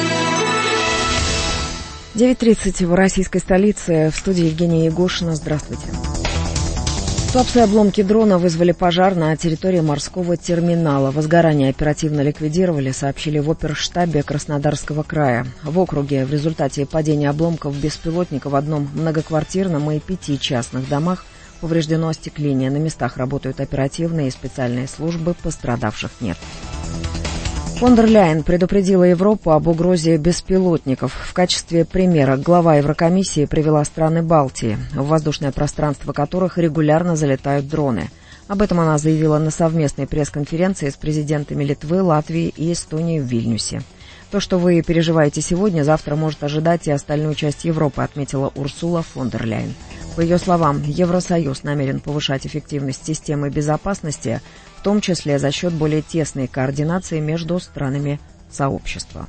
девять тридцать в российской столице. В студии Евгения Егошина. Здравствуйте. Слабые обломки дрона вызвали пожар на территории морского терминала. Возгорание оперативно ликвидировали, сообщили в оперштабе Краснодарского края. В округе в результате падения обломков беспилотника в одном многоквартирном и пяти частных домах повреждено остекление. На местах работают оперативные и специальные службы, пострадавших нет. Фон дер Ляйен предупредила Европу об угрозе беспилотников. В качестве примера глава Еврокомиссии привела страны Балтии, в воздушное пространство которых регулярно залетают дроны. Об этом она заявила на совместной пресс-конференции с президентами Литвы, Латвии и Эстонии в Вильнюсе. То, что вы переживаете сегодня, завтра может ожидать и остальную часть Европы, отметила Урсула фон дер Ляйен. По ее словам, Евросоюз намерен повышать эффективность системы безопасности, в том числе за счет более тесной координации между странами сообщества.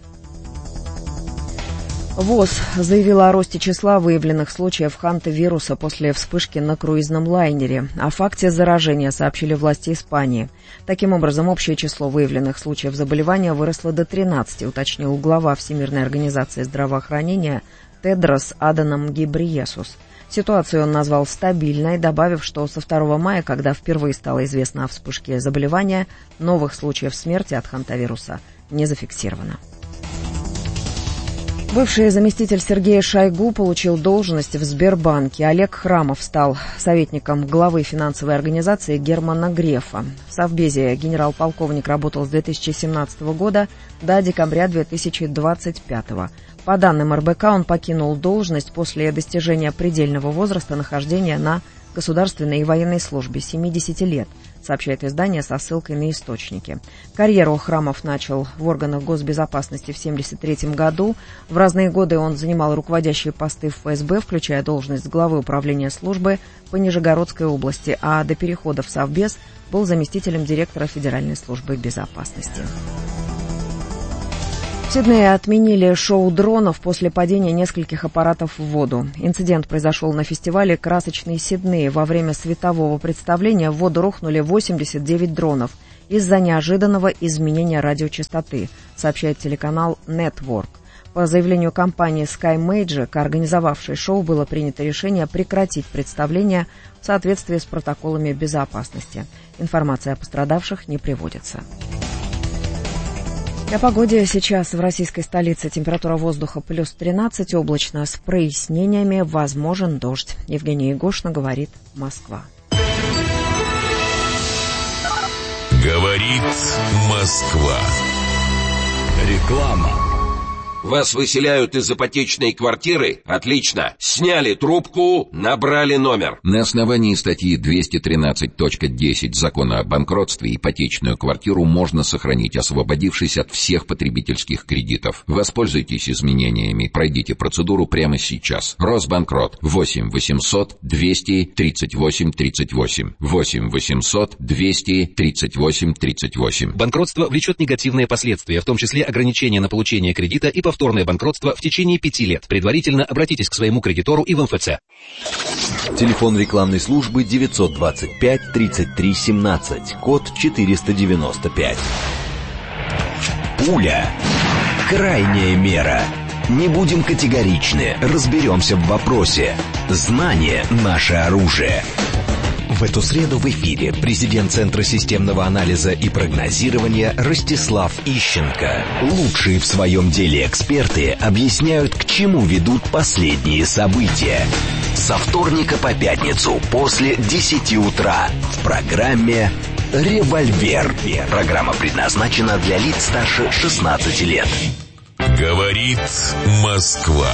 ВОЗ заявила о росте числа выявленных случаев хантавируса после вспышки на круизном лайнере. О факте заражения сообщили власти Испании. Таким образом, общее число выявленных случаев заболевания выросло до тринадцати, уточнил глава Всемирной организации здравоохранения Тедрос Аданом Гебрейесус. Ситуацию он назвал стабильной, добавив, что со второго мая, когда впервые стало известно о вспышке заболевания, новых случаев смерти от хантавируса не зафиксировано. Бывший заместитель Сергея Шойгу получил должность в Сбербанке. Олег Храмов стал советником главы финансовой организации Германа Грефа. В Совбезе генерал-полковник работал с две тысячи семнадцатого года до декабря две тысячи двадцать пятого. По данным эр бэ ка, он покинул должность после достижения предельного возраста нахождения на государственной и военной службе – семидесяти лет, сообщает издание со ссылкой на источники. Карьеру Храмов начал в органах госбезопасности в семьдесят третьем году. В разные годы он занимал руководящие посты в эф эс бэ, включая должность главы управления службы по Нижегородской области, а до перехода в Совбез был заместителем директора Федеральной службы безопасности. В Сиднее отменили шоу дронов после падения нескольких аппаратов в воду. Инцидент произошел на фестивале «Красочный Сидней». Во время светового представления в воду рухнули восемьдесят девять дронов из-за неожиданного изменения радиочастоты, сообщает телеканал Network. По заявлению компании Sky Magic, организовавшей шоу, было принято решение прекратить представление в соответствии с протоколами безопасности. Информация о пострадавших не приводится. О погоде сейчас в российской столице. Температура воздуха плюс тринадцать, облачно с прояснениями, возможен дождь. Евгения Егошина, говорит Москва. Говорит Москва. Реклама. Вас выселяют из ипотечной квартиры? Отлично. Сняли трубку, набрали номер. На основании статьи двести тринадцать точка десять Закона о банкротстве ипотечную квартиру можно сохранить, освободившись от всех потребительских кредитов. Воспользуйтесь изменениями, пройдите процедуру прямо сейчас. Росбанкрот. восемь восемьсот двести тридцать восемь тридцать восемь. восемь восемьсот двести тридцать восемь тридцать восемь. Банкротство влечет негативные последствия, в том числе ограничения на получение кредита и повторное банкротство в течение пяти лет. Предварительно обратитесь к своему кредитору и в эм эф цэ. Телефон рекламной службы девятьсот двадцать пять тридцать три семнадцать, код четыреста девяносто пять. Пуля. Крайняя мера. Не будем категоричны, разберемся в вопросе. Знание – наше оружие. В эту среду в эфире президент Центра системного анализа и прогнозирования Ростислав Ищенко. Лучшие в своем деле эксперты объясняют, к чему ведут последние события. Со вторника по пятницу после десяти утра в программе «Револьвер». Программа предназначена для лиц старше шестнадцати лет. Говорит Москва.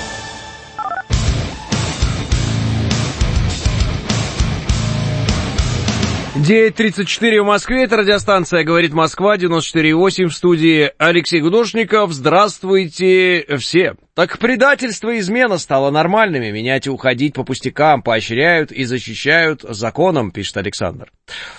девять тридцать четыре в Москве, это радиостанция «Говорит Москва», девяносто четыре и восемь, в студии Алексей Гудошников. Здравствуйте все. Так предательство и измена стало нормальными, менять и уходить по пустякам поощряют и защищают законом, пишет Александр.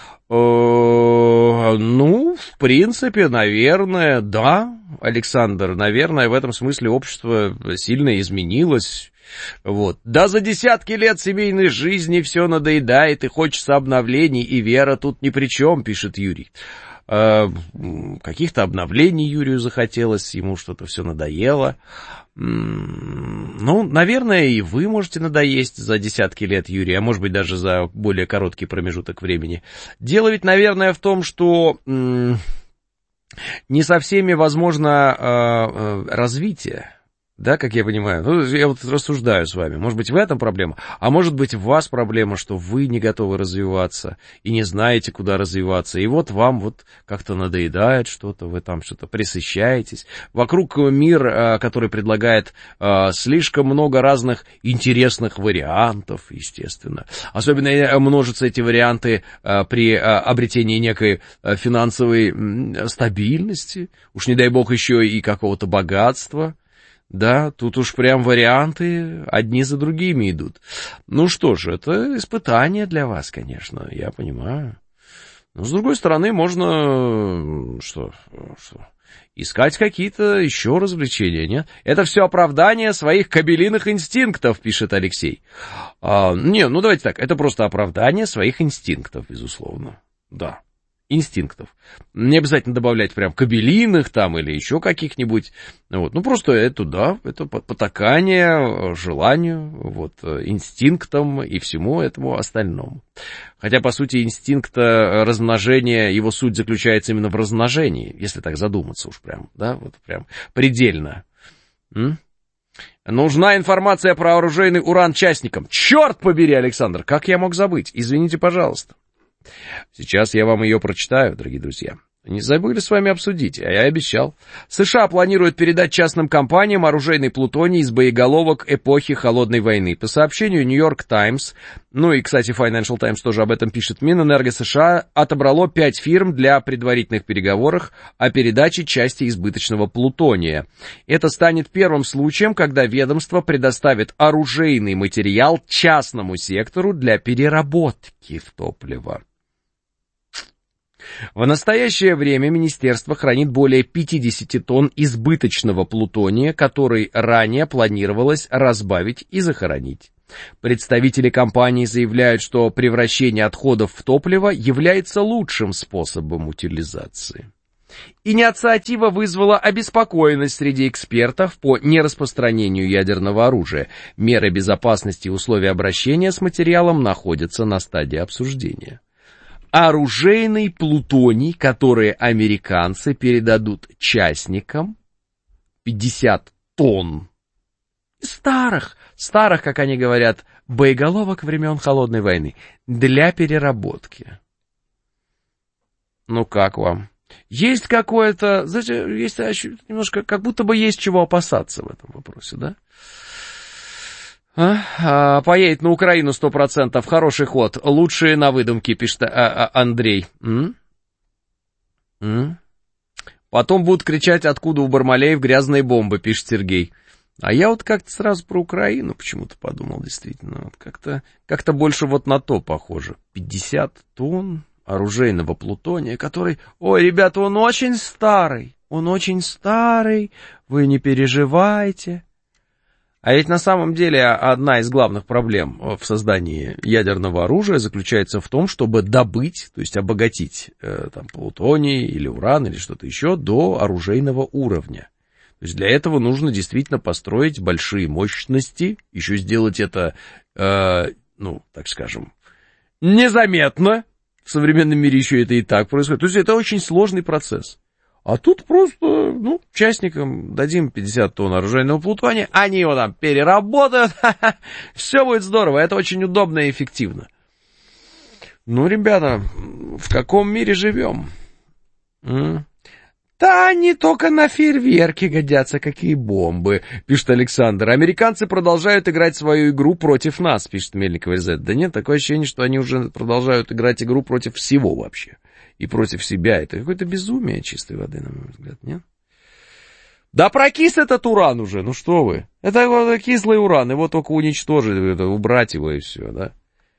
Ну, в принципе, наверное, да, Александр, наверное, в этом смысле общество сильно изменилось. Вот. Да за десятки лет семейной жизни все надоедает и хочется обновлений, и вера тут ни при чем, пишет Юрий. Э, каких-то обновлений Юрию захотелось, ему что-то все надоело. Ну, наверное, и вы можете надоесть за десятки лет, Юрий, а может быть даже за более короткий промежуток времени. Дело ведь, наверное, в том, что м- не со всеми возможно э, э, развитие. Да, как я понимаю, ну, я вот рассуждаю с вами, может быть, в этом проблема, а может быть, в вас проблема, что вы не готовы развиваться и не знаете, куда развиваться, и вот вам вот как-то надоедает что-то, вы там что-то пресыщаетесь. Вокруг мир, который предлагает слишком много разных интересных вариантов, естественно. Особенно множатся эти варианты при обретении некой финансовой стабильности, уж не дай бог еще и какого-то богатства. Да, тут уж прям варианты одни за другими идут. Ну что ж, это испытание для вас, конечно, я понимаю. Но с другой стороны, можно что, что, искать какие-то еще развлечения, нет? Это все оправдание своих кобелиных инстинктов, пишет Алексей. А, не, ну давайте так, это просто оправдание своих инстинктов, безусловно, да. Инстинктов. Не обязательно добавлять прям кобелиных там или еще каких-нибудь. Вот. Ну, просто это, да, это потакание желанию, вот, инстинктам и всему этому остальному. Хотя, по сути, инстинкт размножения, его суть заключается именно в размножении, если так задуматься уж прям, да, вот прям предельно. М? Нужна информация про оружейный уран частникам. Черт побери, Александр, как я мог забыть? Извините, пожалуйста. Сейчас я вам ее прочитаю, дорогие друзья. Не забыли с вами обсудить, а я обещал. США планируют передать частным компаниям оружейный плутоний из боеголовок эпохи Холодной войны. По сообщению Нью-Йорк Таймс, ну и, кстати, Financial Times тоже об этом пишет, Минэнерго США отобрало пять фирм для предварительных переговоров о передаче части избыточного плутония. Это станет первым случаем, когда ведомство предоставит оружейный материал частному сектору для переработки в топливо. В настоящее время министерство хранит более пятьдесят тонн избыточного плутония, который ранее планировалось разбавить и захоронить. Представители компании заявляют, что превращение отходов в топливо является лучшим способом утилизации. Инициатива вызвала обеспокоенность среди экспертов по нераспространению ядерного оружия. Меры безопасности и условия обращения с материалом находятся на стадии обсуждения. Оружейный плутоний, который американцы передадут частникам, пятьдесят тонн старых, старых, как они говорят, боеголовок времен Холодной войны, для переработки. Ну как вам? Есть какое-то, знаете, есть немножко, как будто бы есть чего опасаться в этом вопросе, да? А? А, поедет на Украину сто процентов. Хороший ход. Лучшие на выдумке, пишет а, а, Андрей. М? М? Потом будут кричать, откуда у Бармалеев грязные бомбы, пишет Сергей. А я вот как-то сразу про Украину почему-то подумал, действительно. Вот как-то, как-то больше вот на то похоже. пятьдесят тонн оружейного плутония, который... Ой, ребята, он очень старый. Он очень старый. Вы не переживайте. А ведь на самом деле одна из главных проблем в создании ядерного оружия заключается в том, чтобы добыть, то есть обогатить э, там, плутоний или уран или что-то еще до оружейного уровня. То есть для этого нужно действительно построить большие мощности, еще сделать это, э, ну, так скажем, незаметно. В современном мире еще это и так происходит. То есть это очень сложный процесс. А тут просто, ну, частникам дадим пятьдесят тонн оружейного плутония, они его там переработают, все будет здорово, это очень удобно и эффективно. Ну, ребята, в каком мире живем? М? Да они только на фейерверки годятся, какие бомбы, пишет Александр. Американцы продолжают играть свою игру против нас, пишет Мельникова РЗ. Да нет, такое ощущение, что они уже продолжают играть игру против всего вообще. И против себя. Это какое-то безумие чистой воды, на мой взгляд, нет? Да прокис этот уран уже, ну что вы. Это вот кислый уран, его только уничтожить, это, убрать его и все, да?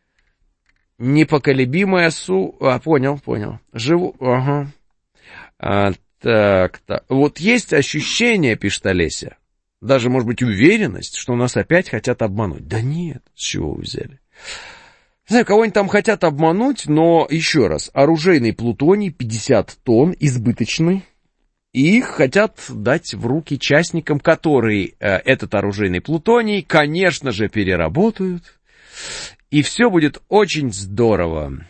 Непоколебимая су... А, понял, понял. Живу... Ага. А, так, так. Вот есть ощущение, пишет Олеся, даже, может быть, уверенность, что нас опять хотят обмануть. Да нет, с чего вы взяли? Не знаю, кого-нибудь там хотят обмануть, но, еще раз, оружейный плутоний пятьдесят тонн, избыточный, и их хотят дать в руки частникам, которые э, этот оружейный плутоний, конечно же, переработают, и все будет очень здорово.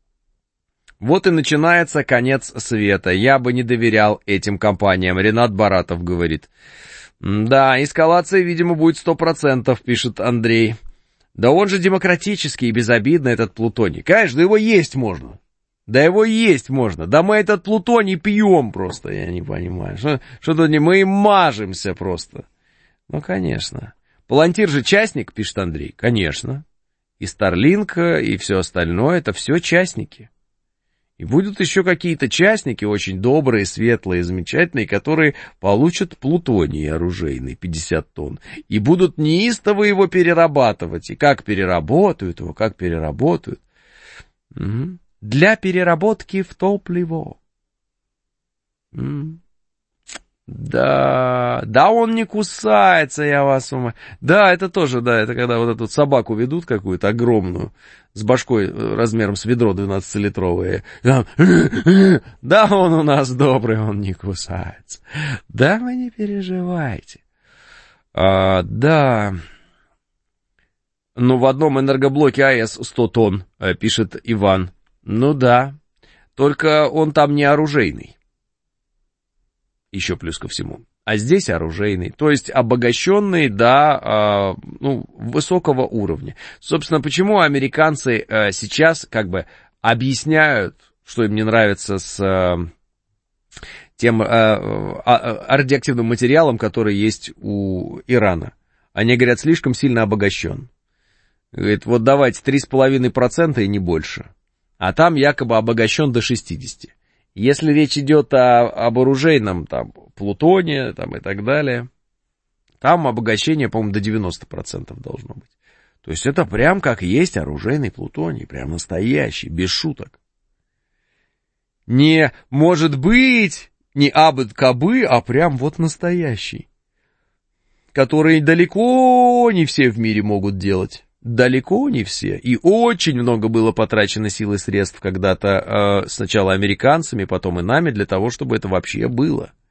Вот и начинается конец света. Я бы не доверял этим компаниям, Ренат Баратов говорит. Да, эскалация, видимо, будет сто процентов, пишет Андрей. Да он же демократический и безобидный, этот плутоний. Конечно, да его есть можно. Да его есть можно. Да мы этот плутоний пьем просто, я не понимаю. Что, что тут не... Мы им мажемся просто. Ну, конечно. Палантир же частник, пишет Андрей. Конечно. И Старлинк, и все остальное, это все частники. И будут еще какие-то частники, очень добрые, светлые, замечательные, которые получат плутоний оружейный, пятьдесят тонн, и будут неистово его перерабатывать. И как переработают его, как переработают. Угу. Для переработки в топливо. Угу. Да, да он не кусается, я вас умоляю. Да, это тоже, да, это когда вот эту собаку ведут какую-то огромную, с башкой размером с ведро двенадцатилитровое. Да, он у нас добрый, он не кусается. Да, вы не переживайте. А, да. Ну, в одном энергоблоке АЭС сто тонн, пишет Иван. Ну да, только он там не оружейный. еще плюс ко всему. А здесь оружейный, то есть обогащенный до э, ну, высокого уровня. Собственно, почему американцы э, сейчас как бы объясняют, что им не нравится с э, тем э, э, радиоактивным материалом, который есть у Ирана. Они говорят, слишком сильно обогащен. Говорит, вот давайте три с половиной процента и не больше. А там якобы обогащен до шестидесяти. Если речь идет о, об оружейном, там, плутоне, там, и так далее, там обогащение, по-моему, до девяноста процентов должно быть. То есть это прям как есть оружейный плутоний, прям настоящий, без шуток. Не может быть, не абы-кабы, а прям вот настоящий. Который далеко не все в мире могут делать. Далеко не все. И очень много было потрачено сил и средств когда-то э, сначала американцами, потом и нами, для того, чтобы это вообще было.